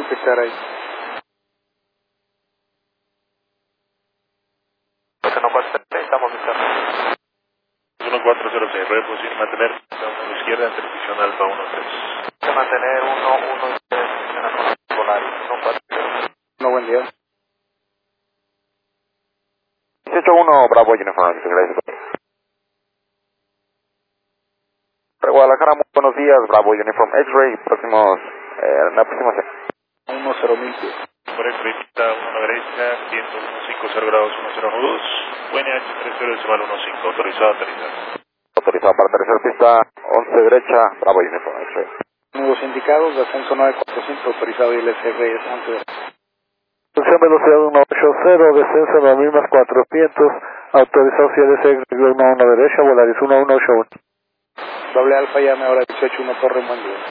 que caray. No 4 estamos listando. 1406, red posible mantener a la izquierda en televisión alfa 13. Mantener 1-1 Polaris, 1-4. No, buen día. 18-1, Bravo Uniform, gracias. Guadalajara, muy buenos días, Bravo Uniform X-Ray, próximos, la próxima semana. 10.000 pies. Por X-Ray, pista 1 derecha, 150 grados 1012, UNH 30 decimal 15, autorizado a aterrizar. Autorizado para aterrizar pista 11 derecha, Bravo Uniform X-Ray. Nuevos indicados, descenso 9400, autorizado ILSR es 11 de... Función velocidad 180, descenso 9000 más 400, autorizado ILSR 11 derecha, Volaris 1181. Doble Alfa, llame ahora 18-1 Torre, buen día.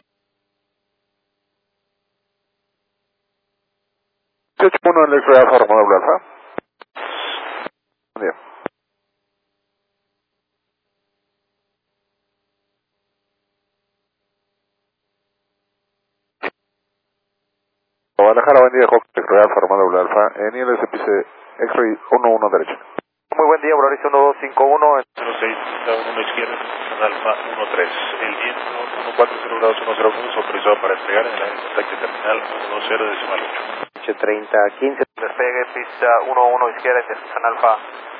18-1 en el X-Ray Alfa, Ramón Doble Alfa. Buen día. Guadalajara, buen día, X-Ray Alfa, Ramón Doble Alfa, en ILSPC X-Ray 11 derecha. Muy buen día, Volaris 1251. 06, pista 1 esquierda, televisión alfa 13. El viento 140 grados 102, autorizado para despegar en la contacto terminal 10 decimal 8. 3015. Despegue, pista 1-1 izquierda, televisión alfa